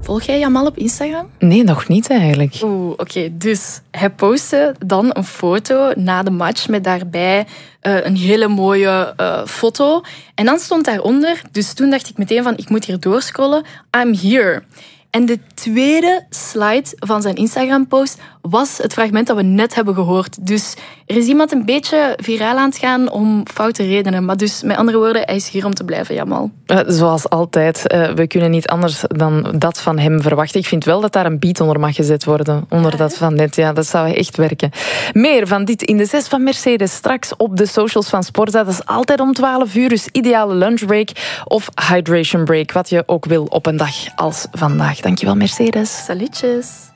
Volg jij Jamal op Instagram? Nee, nog niet eigenlijk. Oké. Dus hij postte dan een foto na de match met daarbij een hele mooie foto. En dan stond daaronder, dus toen dacht ik meteen van, ik moet hier doorscrollen. I'm here. En de tweede slide van zijn Instagram-post was het fragment dat we net hebben gehoord. Dus er is iemand een beetje viraal aan het gaan om foute redenen. Maar dus, met andere woorden, hij is hier om te blijven, Jamal. Zoals altijd. We kunnen niet anders dan dat van hem verwachten. Ik vind wel dat daar een beat onder mag gezet worden. Onder dat van net. Ja, dat zou echt werken. Meer van dit in de 6 van Mercedes. Straks op de socials van Sporza. Dat is altijd om 12 uur. Dus ideale lunchbreak of hydration break. Wat je ook wil op een dag als vandaag. Dankjewel, Mercedes. Salutjes.